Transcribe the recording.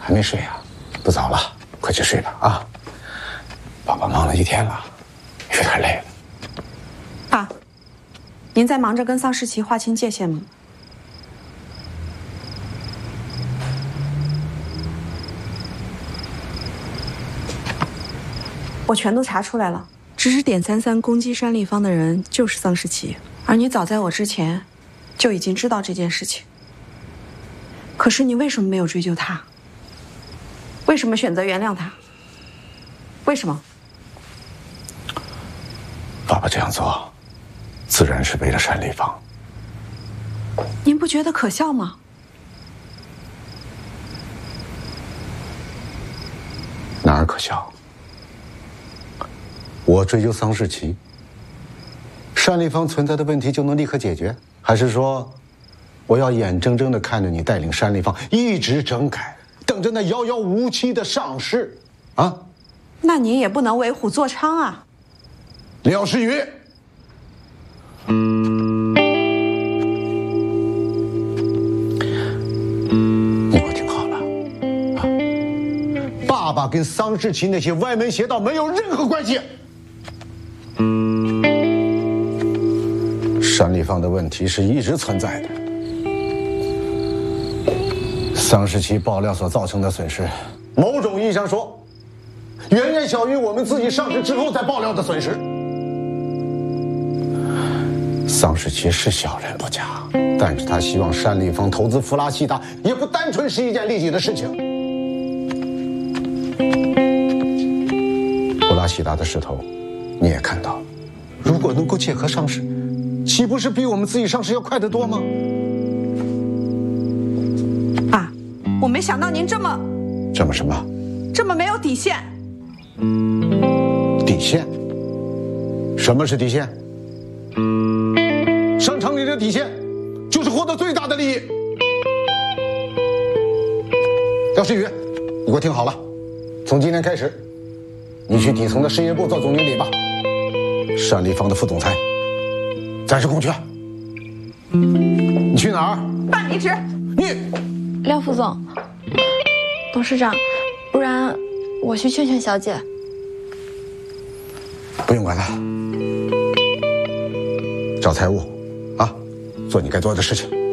还没睡啊？不早了，快去睡吧啊！爸爸忙了一天了，有点累了。 爸，您在忙着跟桑世奇划清界限吗？我全都查出来了，指使点33攻击山立方的人就是桑世奇，而你早在我之前就已经知道这件事情。可是你为什么没有追究他？为什么选择原谅他？为什么？ 爸爸这样做，自然是为了山立方。 您不觉得可笑吗？ 哪儿可笑？我追究桑世奇，山立方存在的问题就能立刻解决？还是说，我要眼睁睁地看着你带领山立方一直整改，等着那遥遥无期的上市？啊？ 那您也不能为虎作伥啊！ 廖世宇，你给我听好了啊！爸爸跟桑世奇那些歪门邪道没有任何关系。山立方的问题是一直存在的，桑世奇爆料所造成的损失，某种意义上说，远远小于我们自己上市之后再爆料的损失。桑世奇是小人不假，但是他希望山立方投资弗拉西达，也不单纯是一件利己的事情。弗拉西达的势头，你也看到，如果能够借壳上市，岂不是比我们自己上市要快得多吗？ 爸，我没想到您这么什么？ 这么没有底线。 底线？什么是底线？商场里的底线就是获得最大的利益。廖世宇，你给我听好了，从今天开始，你去底层的事业部做总经理吧。山立方的副总裁暂时空缺。你去哪儿？ 爸离职。 你廖副总，董事长，不然我去劝劝小姐。 不用管他，找财务，啊，做你该做的事情。